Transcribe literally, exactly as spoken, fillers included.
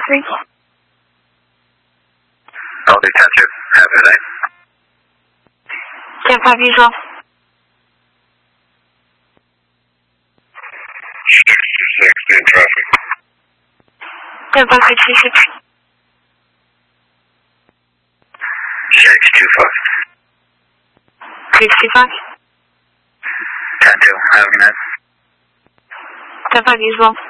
three. I'll do ten two. Have a good night. ten five usual. six two six, in traffic. ten five six two six. six two five. six two five. ten two. Have a good night. ten five usual.